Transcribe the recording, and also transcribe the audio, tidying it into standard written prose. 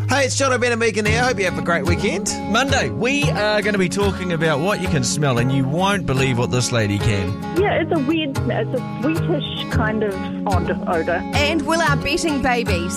Hey, it's John O'Brien and Megan here. I hope you have a great weekend. Monday, we are going to be talking about what you can smell, and you won't believe what this lady can. Yeah, it's a weird smell. It's a sweetish kind of odd odour. And will our betting babies